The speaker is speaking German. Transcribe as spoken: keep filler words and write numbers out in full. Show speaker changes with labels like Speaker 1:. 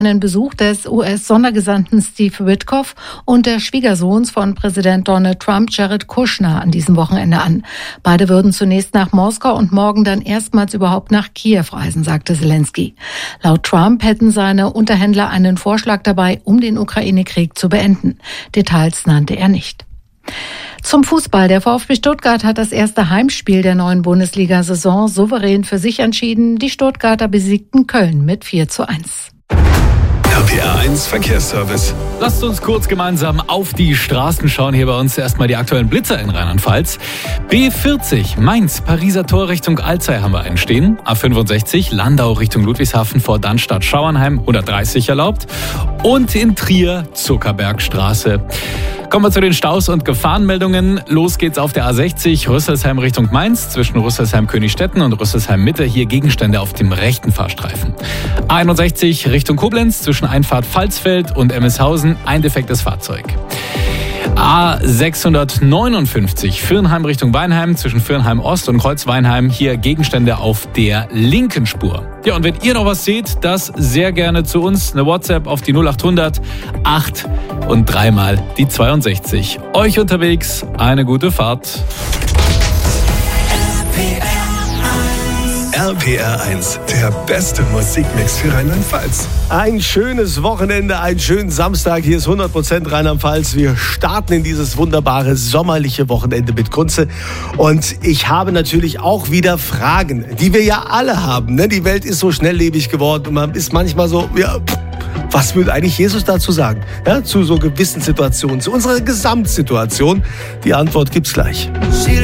Speaker 1: einen Besuch des U S-Sondergesandten Steve Witkoff und des Schwiegersohns von Präsident Donald Trump, Jared Kushner, an diesem Wochenende an. Beide würden zunächst nach Moskau und morgen dann erstmals überhaupt nach Kiew reisen, sagte Zelensky. Laut Trump hätten seine Unterhändler einen Vorschlag dabei, um den Ukraine-Krieg zu beenden. Details nannte er nicht. Zum Fußball. Der VfB Stuttgart hat das erste Heimspiel der neuen Bundesliga-Saison souverän für sich entschieden. Die Stuttgarter besiegten Köln mit vier zu eins.
Speaker 2: R P R eins Verkehrsservice.
Speaker 3: Lasst uns kurz gemeinsam auf die Straßen schauen. Hier bei uns erstmal die aktuellen Blitzer in Rheinland-Pfalz. B vierzig, Mainz, Pariser Tor Richtung Alzey haben wir einen stehen. A fünfundsechzig, Landau Richtung Ludwigshafen vor Dannstatt-Schauernheim, hundertdreißig erlaubt. Und in Trier, Zuckerbergstraße. Kommen wir zu den Staus und Gefahrenmeldungen. Los geht's auf der A sechzig, Rüsselsheim Richtung Mainz, zwischen Rüsselsheim-Königstetten und Rüsselsheim-Mitte. Hier Gegenstände auf dem rechten Fahrstreifen. A einundsechzig Richtung Koblenz, zwischen Einfahrt Pfalzfeld und Emmelshausen, ein defektes Fahrzeug. A sechshundertneunundfünfzig, Viernheim Richtung Weinheim, zwischen Viernheim Ost und Kreuzweinheim, hier Gegenstände auf der linken Spur. Ja, und wenn ihr noch was seht, das sehr gerne zu uns, eine WhatsApp auf die null achthundert acht und dreimal die zweiundsechzig. Euch unterwegs eine gute Fahrt.
Speaker 2: R P R eins, der beste Musikmix für Rheinland-Pfalz.
Speaker 4: Ein schönes Wochenende, einen schönen Samstag. Hier ist hundert Prozent Rheinland-Pfalz. Wir starten in dieses wunderbare sommerliche Wochenende mit Kunze. Und ich habe natürlich auch wieder Fragen, die wir ja alle haben. Ne? Die Welt ist so schnelllebig geworden und man ist manchmal so, ja, was würde eigentlich Jesus dazu sagen? Ja, zu so gewissen Situationen, zu unserer Gesamtsituation. Die Antwort gibt's gleich.